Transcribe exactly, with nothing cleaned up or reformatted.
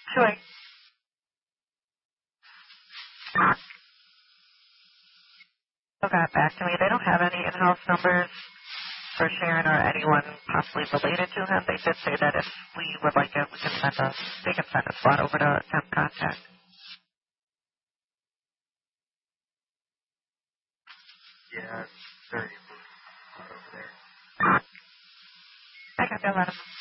Sure. They'll got back to me. They don't have any in-house numbers for Sharon or anyone possibly related to him. They did say that if we would like it, we can send a, they can send a spot over to temp contact. Yeah, it's very over there. I got to let him